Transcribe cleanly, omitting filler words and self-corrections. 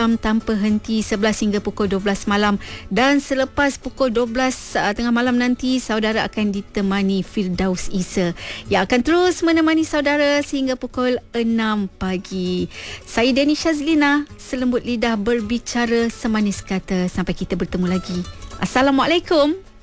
malam tanpa henti 11 hingga pukul 12 malam, dan selepas pukul 12 tengah malam nanti saudara akan ditemani Firdaus Isa yang akan terus menemani saudara sehingga pukul 6 pagi. Saya Deni Shazlina, selembut lidah berbicara semanis kata. Sampai kita bertemu lagi. Assalamualaikum.